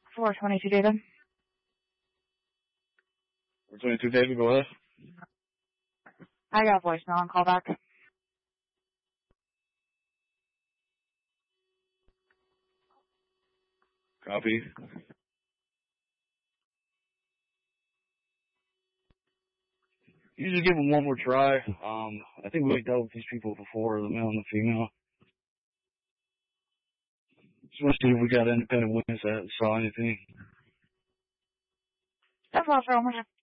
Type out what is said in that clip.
422 David. 422 David, go ahead. I got a voicemail and call back. Copy. You just give them one more try. I think we've dealt with these people before, the male and the female. Just want to see if we got independent witness that saw anything. That's all for one more time.